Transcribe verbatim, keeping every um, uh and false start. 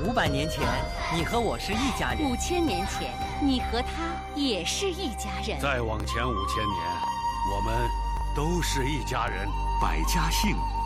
五百年前，你和我是一家人； 五千年前，你和他也是一家人； 再往前五千年，我们都是一家人。 百家姓，